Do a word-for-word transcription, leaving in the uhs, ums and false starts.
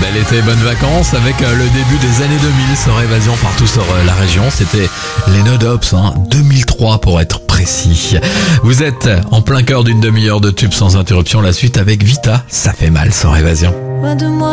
Bel été, bonnes vacances avec euh, le début des années deux mille sur Évasion partout sur euh, la région. C'était les No Dops, hein, deux mille trois pour être précis. Vous êtes en plein cœur d'une demi-heure de tube sans interruption. La suite avec Vita, ça fait mal sur Évasion.